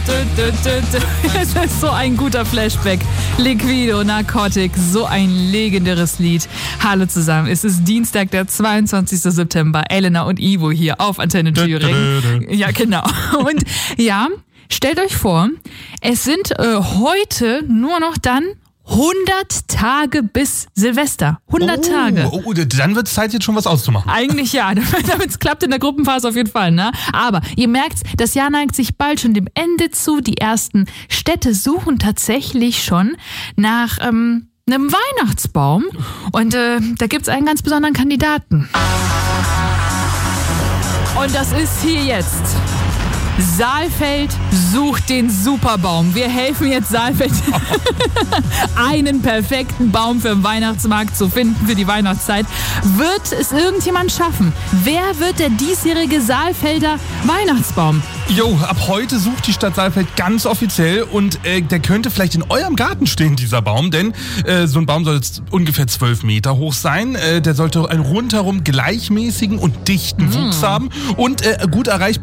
Es ist so ein guter Flashback. Liquido, Narcotic, so ein legendäres Lied. Hallo zusammen, es ist Dienstag, der 22. September. Elena und Ivo hier auf Antenne Thüringen. Ja, genau. Und ja, stellt euch vor, es sind heute nur noch dann 100 Tage bis Silvester. 100 Tage. Oh, dann wird es Zeit, jetzt schon was auszumachen. Eigentlich ja, damit es klappt in der Gruppenphase auf jeden Fall. Ne? Aber ihr merkt, das Jahr neigt sich bald schon dem Ende zu. Die ersten Städte suchen tatsächlich schon nach einem Weihnachtsbaum. Und da gibt's einen ganz besonderen Kandidaten. Und das ist hier jetzt. Saalfeld sucht den Superbaum. Wir helfen jetzt Saalfeld, einen perfekten Baum für den Weihnachtsmarkt zu finden für die Weihnachtszeit. Wird es irgendjemand schaffen? Wer wird der diesjährige Saalfelder Weihnachtsbaum? Jo, ab heute sucht die Stadt Saalfeld ganz offiziell und der könnte vielleicht in eurem Garten stehen, dieser Baum, denn so ein Baum soll jetzt ungefähr 12 Meter hoch sein. Der sollte einen rundherum gleichmäßigen und dichten Wuchs haben und gut erreichbar